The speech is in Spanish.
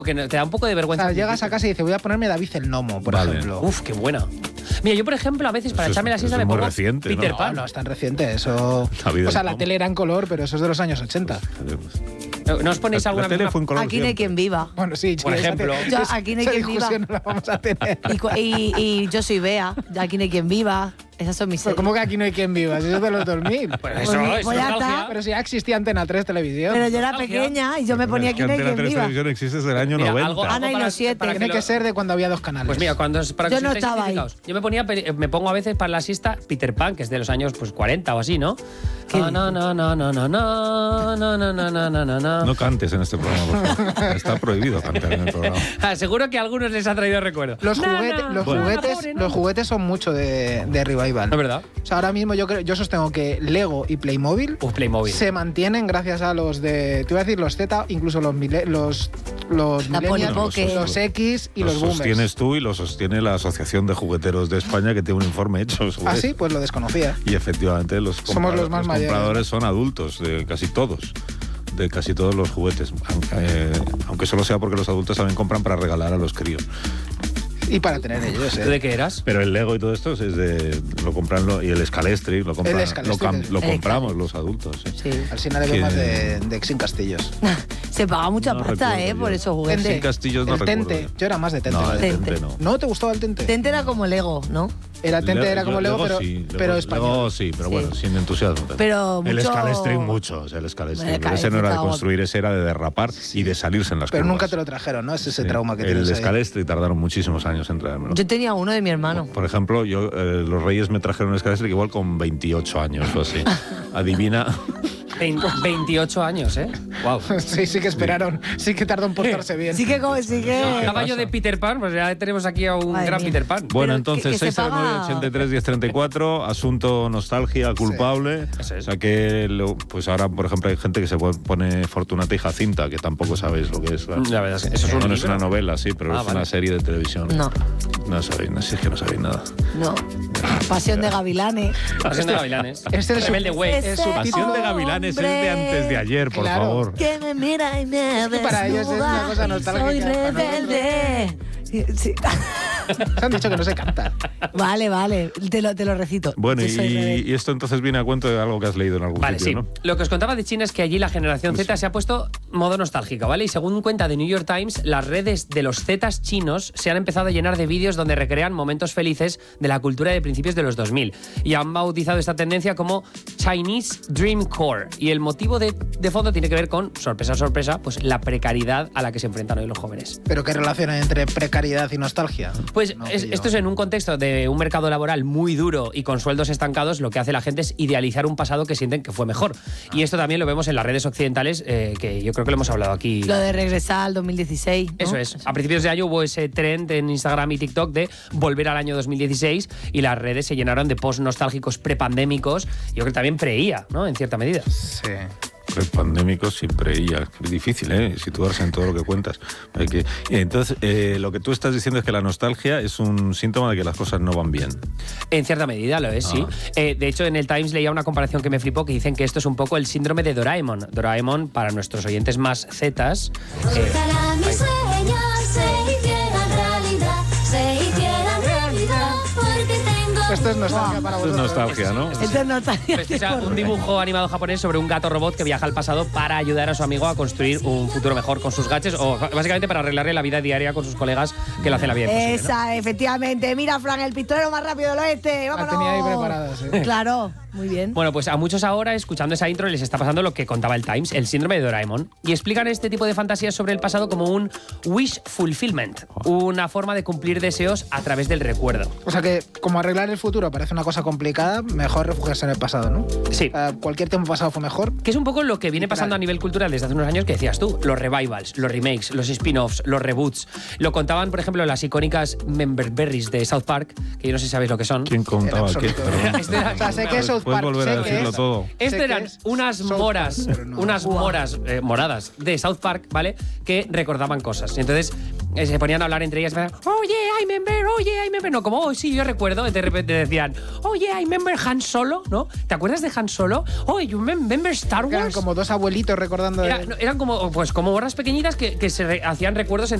Que te da un poco de O vergüenza. sea, llegas a casa y dices, voy a ponerme David el Gnomo, por ejemplo. Uf, qué buena. Mira, yo por ejemplo a veces para Eso echarme la siesta es me muy pongo reciente, ¿no? Peter Pan. No, es tan reciente, eso... David O sea, el la Gnomo. tele era en color, pero eso es de los años 80. ¿No os ponéis alguna La tele fue en color Aquí no hay siempre. quien viva. Bueno, sí, Por ejemplo. Yo, aquí no hay esa quien viva. discusión no la vamos a tener. Y yo soy Bea, aquí no hay quien viva. Esas son mis Pero series. ¿cómo que aquí no hay quien viva? Si eso es de los 2000. Pues Pues eso, ya es está. nostalgia. Pero si ya existía Antena 3 Televisión. Pero yo era Nostalgia. pequeña y yo me ponía Es que aquí no hay Antena quien 3 viva. Televisión existe desde el año Mira, 90. algo Ana y para- los 7. para Tiene que que lo- ser de cuando había 2 canales. Pues mira, para que Yo no os sintáis estaba ahí. identificados. Yo me pongo a veces para la siesta Peter Pan, que es de los años pues 40 o así, ¿no? ¿Qué Ah, na, na, na, na, na, na, na, na, na, na, na, na. No cantes en este programa, por favor. Está prohibido cantar en el programa. Ah, seguro que a algunos les ha traído recuerdo. Los juguetes son mucho de Revival. ¿No es verdad? O sea, ahora mismo yo sostengo que Lego y Playmobil Playmobil. se mantienen gracias a los de, te iba a decir los Z, incluso los millennials, Poke. los X y los boomers. sostienes tú y lo sostiene la Asociación de Jugueteros de España, que tiene un informe hecho sobre ¿Ah, eso. sí? Pues lo desconocía. Y efectivamente los Somos los más mayores, compradores son adultos, de casi todos. De casi todos los juguetes. Aunque solo sea porque los adultos también compran para regalar a los críos. Y para tener ellos, ¿Tú de qué eras? Pero el Lego y todo esto es lo compran y el Scalestri lo compran, El Scalestri. lo compramos los adultos. Sí. Sí. Al final de más de Exin Castillos. Se paga mucha No pasta, recuerdo por yo. esos Sin juguetes. Castillos no el recuerdo. Tente. Yo era más de Tente. No, la el verdad. Tente no. ¿No te gustaba el Tente? Tente era como Lego, ¿no? Era Tente, era como Lego, sí, pero español. Lego sí, pero Sí. bueno, sin entusiasmo. Pero el mucho- Scalestri mucho, o sea, el Scalestri. El Pero ese no era de Scalestri construir, ese era de derrapar y de salirse en las Pero curvas. nunca te lo trajeron, ¿no? Es ese Sí. trauma que El tienes ahí. Scalestri tardaron muchísimos años en traérmelo. Yo tenía uno de mi hermano. Por ejemplo, los Reyes me trajeron un Scalestri igual con 28 años o así. Adivina. 28 años, ¿eh? Wow. Sí que esperaron. Sí que tardó en portarse bien. Sí que... Caballo de Peter Pan, pues ya tenemos aquí a un Madre gran mía. Peter Pan. Bueno, Pero entonces que se 679-83-1034, asunto nostalgia culpable. Eso es. O sea que, pues ahora, por ejemplo, hay gente que se pone Fortunata y Jacinta, que tampoco sabéis lo que es. ¿verdad? La verdad es que eso es un Bueno, es libro. una novela, sí, pero Ah, es vale. una serie de televisión. No, No sabéis, es que no sabéis nada. no. Pasión de Gavilanes. Pasión de Gavilanes. Este es Rebelde Way. es su Pasión de Gavilanes es de antes de ayer, por Claro. favor. Que me mira y me que para ellos es una cosa desnuda y nostálgica, soy para rebelde. Sí. Se han dicho que no se canta. Vale, te lo recito. Bueno, Yo soy rebelde. y esto entonces viene a cuento de algo que has leído en algún Vale, sitio, sí. ¿no? Lo que os contaba de China es que allí la generación Z se ha puesto modo nostálgica, ¿vale? Y según cuenta The New York Times, las redes de los Zetas chinos se han empezado a llenar de vídeos donde recrean momentos felices de la cultura de principios de los 2000. Y han bautizado esta tendencia como Chinese Dream Core. Y el motivo de fondo tiene que ver con, sorpresa, sorpresa, pues la precariedad a la que se enfrentan hoy los jóvenes. Pero ¿qué relación hay entre precariedad y nostalgia? Pues No, esto es en un contexto de un mercado laboral muy duro y con sueldos estancados, lo que hace la gente es idealizar un pasado que sienten que fue mejor. Y esto también lo vemos en las redes occidentales, que yo creo que lo hemos hablado aquí. Lo de regresar al 2016. ¿no? Eso es. A principios de año hubo ese trend en Instagram y TikTok de volver al año 2016 y las redes se llenaron de posts nostálgicos prepandémicos. Yo creo que también preía, ¿no? En cierta medida. Sí. Pandémico siempre y ya. Es difícil, situarse en todo lo que cuentas. Entonces, lo que tú estás diciendo es que la nostalgia es un síntoma de que las cosas no van bien. En cierta medida lo es, sí. De hecho, en el Times leía una comparación que me flipó, que dicen que esto es un poco el síndrome de Doraemon. Doraemon, para nuestros oyentes más zetas... Ojalá mis sueños se hicieran realidad, porque tengo Esto es nostalgia para Esto es vosotros. nostalgia, ¿no? Esto es nostalgia. Pues, o sea, un dibujo animado japonés sobre un gato robot que viaja al pasado para ayudar a su amigo a construir un futuro mejor con sus gadgets o básicamente para arreglarle la vida diaria con sus colegas que le hacen la vida imposible, ¿no? Esa, efectivamente. Mira, Fran, el pistolero más rápido del oeste. La ¡Vámonos! tenía ahí preparada, sí. Claro, muy bien. Bueno, pues a muchos ahora, escuchando esa intro, les está pasando lo que contaba el Times, el síndrome de Doraemon. Y explican este tipo de fantasías sobre el pasado como un wish fulfillment, una forma de cumplir deseos a través del recuerdo. O sea que, como arreglar el futuro parece una cosa complicada, mejor refugiarse en el pasado, ¿no? Sí. Cualquier tiempo pasado fue mejor. Que es un poco lo que viene pasando a nivel cultural desde hace unos años que decías tú, los revivals, los remakes, los spin-offs, los reboots. Lo contaban, por ejemplo, las icónicas Memberberries de South Park, que yo no sé si sabéis lo que son. ¿Quién contaba En qué? absoluto. Perdón. Esto era- O sea, sé que es South Puedes Park, volver a sé que decirlo es- todo. Esto sé eran que es unas South moras, Park, pero no. unas moras moradas de South Park, ¿vale? Que recordaban cosas. Y entonces se ponían a hablar entre ellas. Oye, I remember. No, como, oh, sí, yo recuerdo. Y de repente decían, oye, I remember Han Solo, ¿no? ¿Te acuerdas de Han Solo? Oh, you remember Star Wars? Eran como dos abuelitos recordando. Eran como, pues, como borras pequeñitas que se hacían recuerdos